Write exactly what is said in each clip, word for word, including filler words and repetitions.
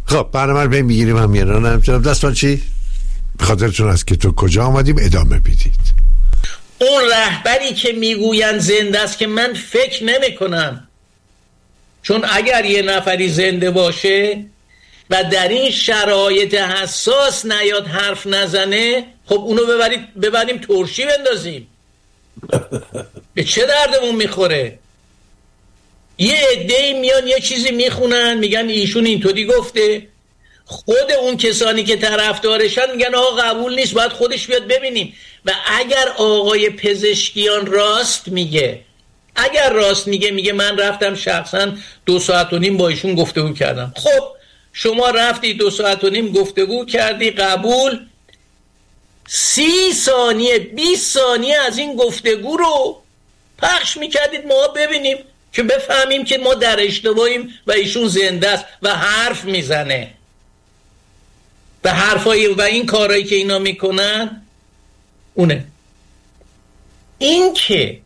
خب برنامه رو میگیریم هم میرانم. جناب دستان چی؟ به خاطرتون است که تو کجا آمدیم ادامه بدید. اون رهبری که میگوین زنده است که من فکر نمی کنم، چون اگر یه نفری زنده باشه و در این شرایط حساس نیاد حرف نزنه، خب اونو ببرید ببریم ترشی بندازیم. به چه دردمون میخوره؟ یه عده‌ای میان یه چیزی میخونن میگن ایشون اینطوری گفته، خود اون کسانی که طرفدارشن میگن آقا قبول نیست، باید خودش بیاد ببینیم. و اگر آقای پزشکیان راست میگه، اگر راست میگه، میگه من رفتم شخصا دو ساعت و نیم با ایشون گفتگو کردم، خب شما رفتی دو ساعت و نیم گفتگو کردی، قبول. سی ثانیه بیست ثانیه از این گفتگو رو پخش میکردید ما ببینیم که بفهمیم که ما در اشتباهیم و ایشون زنده است و حرف میزنه. و حرفای و این کارهایی که اینا میکنن اونه. این که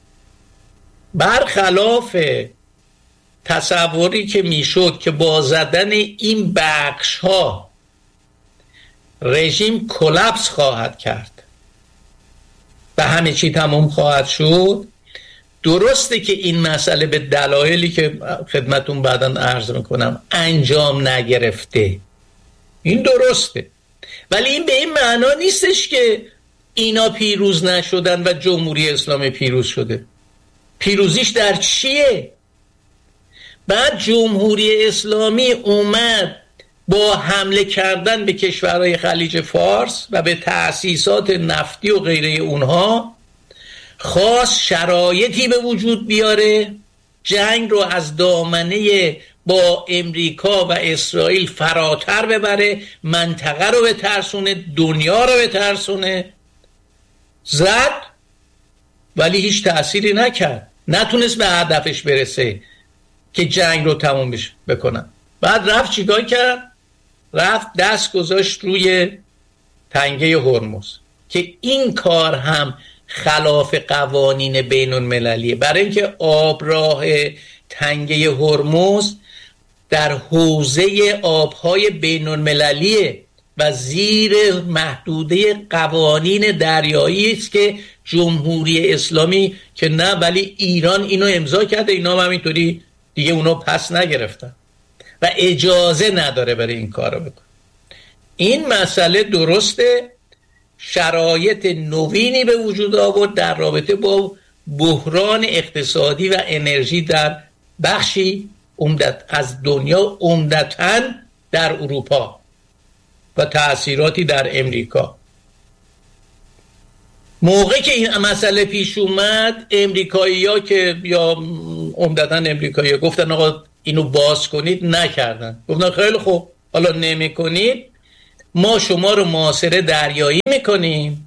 برخلاف تصوری که میشد که با زدن این بخش ها رژیم کلپس خواهد کرد و همه چی تمام خواهد شد، درسته که این مسئله به دلایلی که خدمتون بعداً عرض میکنم انجام نگرفته، این درسته، ولی این به این معنا نیستش که اینا پیروز نشدن و جمهوری اسلامی پیروز شده. پیروزیش در چیه؟ بعد جمهوری اسلامی اومد با حمله کردن به کشورهای خلیج فارس و به تأسیسات نفتی و غیره اونها خواست شرایطی به وجود بیاره جنگ رو از دامنه با امریکا و اسرائیل فراتر ببره، منطقه رو بترسونه، دنیا رو بترسونه. زد ولی هیچ تأثیری نکرد، نتونست به هدفش برسه که جنگ رو تموم بکنن. بعد رفت چیکار کرد؟ رفت دست گذاشت روی تنگه هرمز که این کار هم خلاف قوانین بین المللیه، برای اینکه آبراه تنگه هرمز در حوزه آبهای بین المللیه و زیر محدوده قوانین دریایی است که جمهوری اسلامی که نه، ولی ایران اینو امضا کرده، اینا هم همینطوری دیگه اونو پس نگرفتن و اجازه نداره برای این کارو بکن. این مسئله درسته، شرایط نوینی به وجود آورد در رابطه با بحران اقتصادی و انرژی در بخشی عمدت از دنیا، عمدتاً در اروپا و تأثیراتی در امریکا. موقع که این مسئله پیش اومد، امریکایی‌ها که یا عمدتاً امریکایی‌ها گفتن آقا اینو باز کنید، نکردن. گفتن خیلی خوب، حالا نمی کنید ما شما رو محاصره دریایی میکنیم،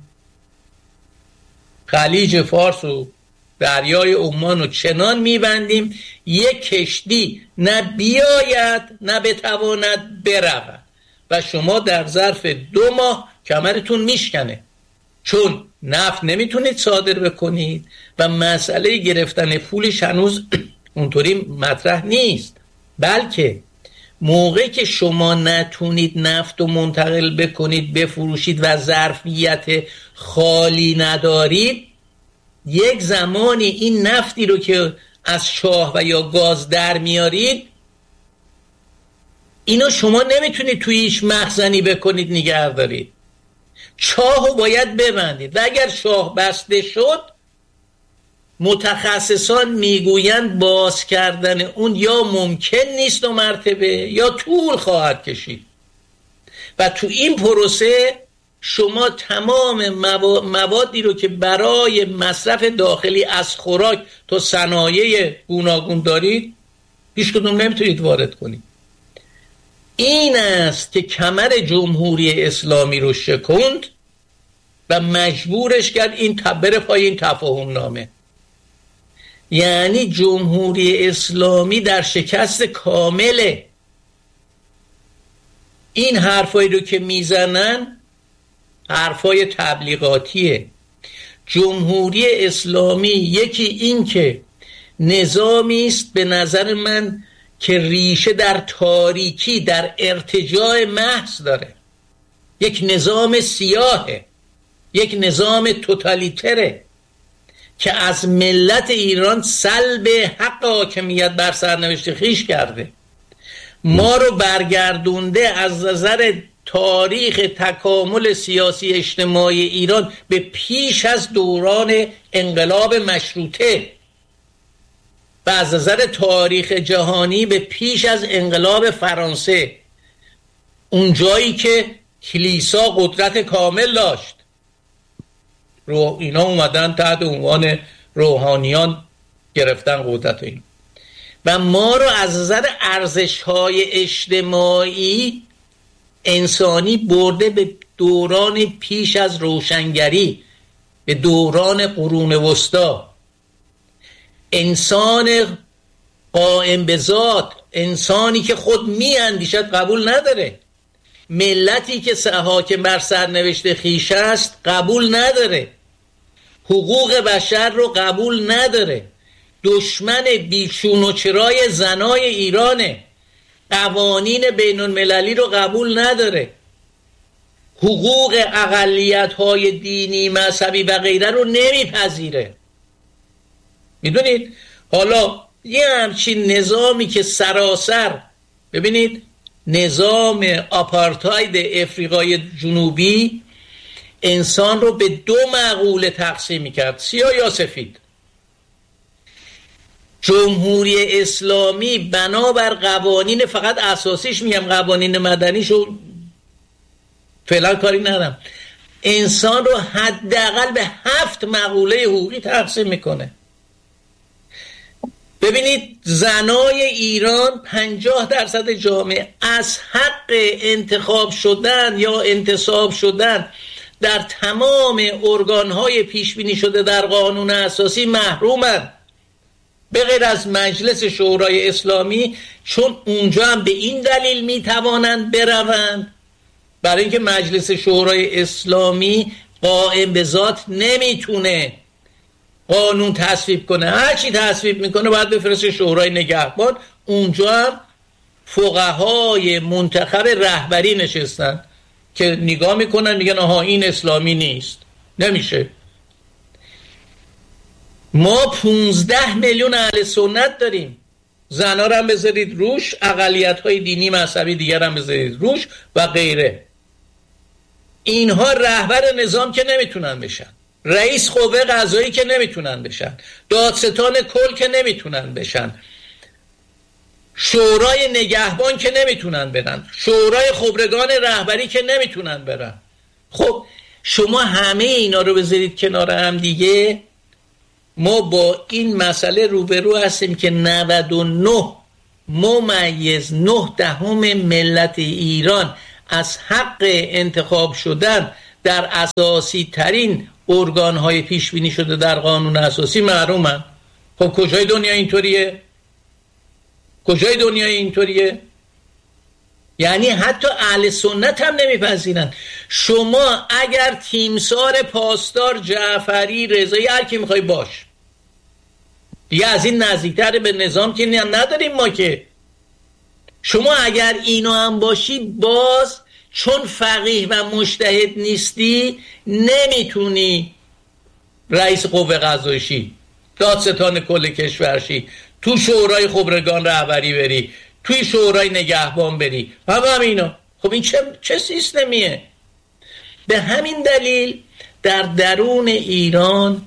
خلیج فارس و دریای عمان رو چنان میبندیم یک کشتی نه بیاید نه بتواند برود و شما در ظرف دو ماه کمرتون میشکنه، چون نفت نمیتونید صادر بکنید و مسئله گرفتن پولش هنوز اونطوری مطرح نیست، بلکه موقعی که شما نتونید نفت رو منتقل بکنید بفروشید و ظرفیت خالی ندارید، یک زمانی این نفتی رو که از چاه و یا گاز در میارید اینو شما نمیتونید توی هیچ مخزنی بکنید نگه دارید، چاه رو باید ببندید و اگر چاه بسته شد متخصصان میگویند باز کردن اون یا ممکن نیست و مرتبه یا طول خواهد کشید و تو این پروسه شما تمام موادی رو که برای مصرف داخلی از خوراک تا صنایع گوناگون دارید هیچ کدوم نمیتونید وارد کنید. این است که کمر جمهوری اسلامی رو شکند و مجبورش کرد این تبر پای این تفاهم نامه. یعنی جمهوری اسلامی در شکست کامله. این حرفایی رو که میزنن حرفای تبلیغاتیه. جمهوری اسلامی یکی این که نظامی است به نظر من که ریشه در تاریکی، در ارتجاع محض داره، یک نظام سیاهه، یک نظام توتالیتره که از ملت ایران سلب حق حاکمیت بر سرنوشت خویش کرده، ما رو برگردونده از نظر تاریخ تکامل سیاسی اجتماعی ایران به پیش از دوران انقلاب مشروطه و از نظر تاریخ جهانی به پیش از انقلاب فرانسه، اون جایی که کلیسا قدرت کامل داشت. رو اینا اومدن تحت عنوان روحانیان گرفتن قدرت این و ما رو از نظر ارزش‌های اجتماعی انسانی برده به دوران پیش از روشنگری، به دوران قرون وسطا. انسان قائم به ذات، انسانی که خود می اندیشد قبول نداره. ملتی که حاکم بر سرنوشت خویش است قبول نداره. حقوق بشر رو قبول نداره. دشمن بیچون و چرای زنای ایرانه. قوانین بین المللی رو قبول نداره. حقوق اقلیت‌های دینی، مذهبی و غیره رو نمیپذیره. میدونید حالا یه همچین نظامی که سراسر، ببینید نظام آپارتاید افریقای جنوبی انسان رو به دو مقوله تقسیم میکرد، سیاه یا سفید. جمهوری اسلامی بنابر قوانین، فقط اساسیش میگم، قوانین مدنیشو فعلا کاری ندارم، انسان رو حداقل به هفت مقوله حقوقی تقسیم میکنه. ببینید زنای ایران پنجاه درصد جامعه از حق انتخاب شدن یا انتصاب شدن در تمام ارگانهای پیشبینی شده در قانون اساسی محرومند، به غیر از مجلس شورای اسلامی، چون اونجا هم به این دلیل میتوانند بروند برای اینکه مجلس شورای اسلامی قائم به ذات نمیتونه قانون تصویب کنه، هر چی تصویب میکنه باید بفرسته شورای نگهبان. اونجا هم فقهای منتخب رهبری نشستن که نگاه میکنن میگن آها این اسلامی نیست، نمیشه. ما پونزده میلیون اهل سنت داریم، زنا رو هم بذارید روش، اقلیت های دینی مذهبی دیگر هم بذارید روش و غیره. اینها رهبر نظام که نمیتونن بشن، رئیس قوه قضایی که نمیتونن بشن، دادستان کل که نمیتونن بشن، شورای نگهبان که نمیتونن برن، شورای خبرگان رهبری که نمیتونن برن. خب شما همه اینا رو بذارید کنار هم دیگه، ما با این مسئله روبرو هستیم که نود و نه ممیز نه دهم ملت ایران از حق انتخاب شدن در اساسی ترین ارگان های پیش بینی شده در قانون اساسی محرومن. خب کجای دنیا اینطوریه؟ کجای دنیا اینطوریه؟ یعنی حتی اهل سنت هم نمیپذیرن. شما اگر تیمسار، پاسدار، جعفری، رضایی، هر کی میخوای باش، دیگه از این نزدیکتر به نظام که نداریم ما که. شما اگر اینو هم باشی، باز چون فقیه و مجتهد نیستی نمیتونی رئیس قوه قضایی شی، دادستان کل کشور شی، تو شورای خبرگان رهبری بری، توی شورای نگهبان بری، همه هم اینا. خب این چه, چه سیستمیه؟ به همین دلیل در درون ایران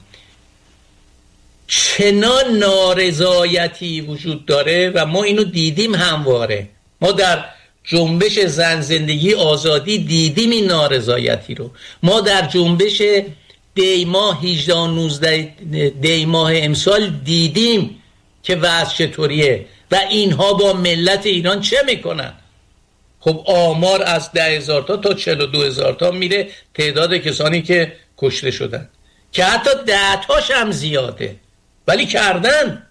چنان نارضایتی وجود داره و ما اینو دیدیم همواره. ما در جنبش زن زندگی آزادی دیدیم این نارضایتی رو. ما در جنبش دی ماه هجده نوزده دی ماه امسال دیدیم که وضع چطوریه و اینها با ملت ایران چه میکنن. خب آمار از ده هزار تا تا چهل و دو هزار تا میره تعداد کسانی که کشته شدن، که حتی ده تاش هم زیاده، ولی کردن.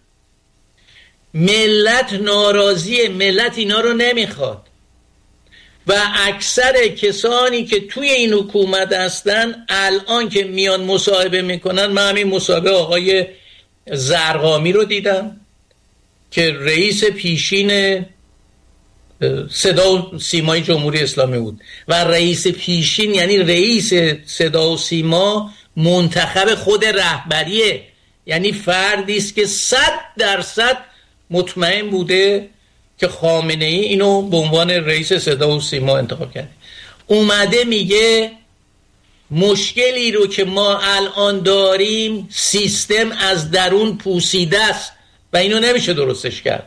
ملت ناراضیه، ملت اینا رو نمیخواد و اکثر کسانی که توی این حکومت هستن الان که میان مصاحبه میکنن، من همین مصاحبه آقای زرقامی رو دیدم که رئیس پیشین صدا و سیمای جمهوری اسلامی بود و رئیس پیشین یعنی رئیس صدا و سیما منتخب خود رهبریه، یعنی فردی است که صد درصد مطمئن بوده که خامنه ای اینو به عنوان رئیس صدا و سیما انتخاب کرده. اومده میگه مشکلی رو که ما الان داریم سیستم از درون پوسیده است و اینو نمیشه درستش کرد.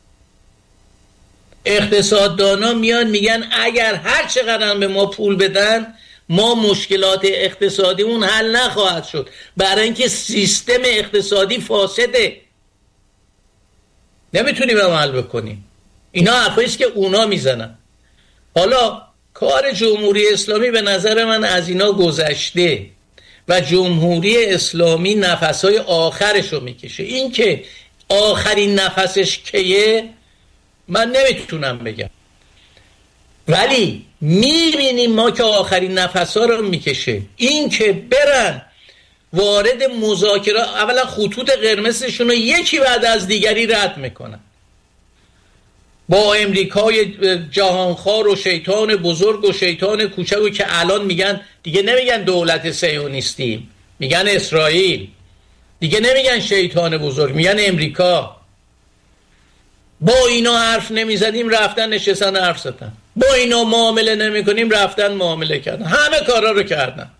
اقتصاددانا میان میگن اگر هر چقدر به ما پول بدن ما مشکلات اقتصادیمون حل نخواهد شد، برای اینکه سیستم اقتصادی فاسده، نمیتونیم عمل بکنیم. اینا حرفایی است که اونا میزنن. حالا کار جمهوری اسلامی به نظر من از اینا گذشته و جمهوری اسلامی نفسهای آخرشو میکشه. این که آخرین نفسش کیه من نمیتونم بگم، ولی میبینیم ما که آخرین نفسها رو میکشه. این که برن وارد مذاکره، اولا خطوط قرمزشون رو یکی بعد از دیگری رد میکنن با امریکای جهانخوار و شیطان بزرگ و شیطان کوچک که الان میگن دیگه نمیگن دولت صهیونیستی، میگن اسرائیل، دیگه نمیگن شیطان بزرگ، میگن امریکا. با اینا حرف نمیزدیم رفتن نشستن حرف زدن، با اینا معامله نمی کنیم رفتن معامله کردن، همه کارا رو کردن.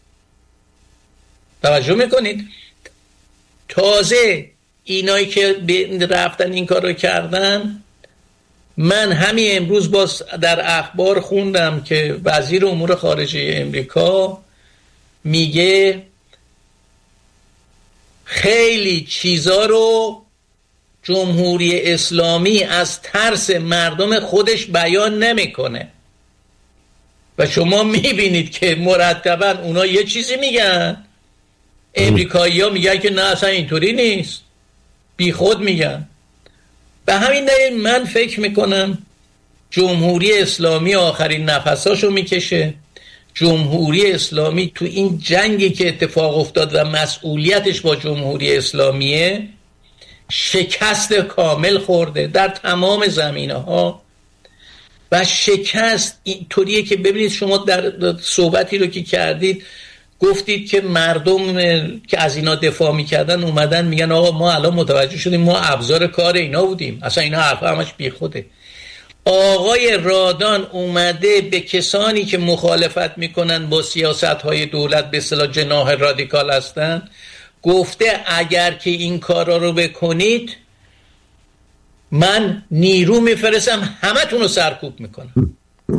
توجه میکنید؟ تازه اینایی که رفتن این کار رو کردن، من همین امروز باز در اخبار خوندم که وزیر امور خارجه امریکا میگه خیلی چیزا رو جمهوری اسلامی از ترس مردم خودش بیان نمیکنه و شما میبینید که مرتبا اونا یه چیزی میگن، امریکایی‌ها میگن که نه اصلا اینطوری نیست، بی خود میگن. به همین دلیل من فکر میکنم جمهوری اسلامی آخرین نفساشو میکشه. جمهوری اسلامی تو این جنگی که اتفاق افتاد و مسئولیتش با جمهوری اسلامیه شکست کامل خورده در تمام زمینه ها و شکست اینطوریه که ببینید شما در صحبتی رو که کردید گفتید که مردم که از اینا دفاع میکردن اومدن میگن آقا ما الان متوجه شدیم ما ابزار کار اینا بودیم، اصلا اینا حرفا همش بی خوده. آقای رادان اومده به کسانی که مخالفت میکنن با سیاست های دولت به اصطلاح جناح رادیکال هستن گفته اگر که این کارا رو بکنید من نیرو میفرستم همه تون رو سرکوب میکنم.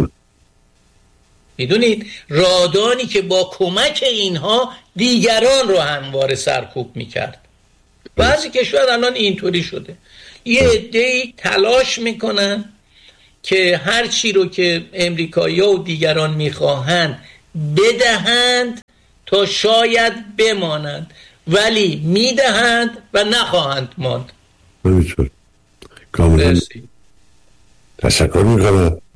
میدونید رادانی که با کمک اینها دیگران رو همواره سرکوب میکرد. بعضی کشور الان اینطوری شده، یه عده‌ای تلاش میکنن که هر چی رو که امریکایی‌ها و دیگران میخواهند بدهند تا شاید بمانند، ولی میدهند و نخواهند ماند. همینطور. کاملا تشکر میکنم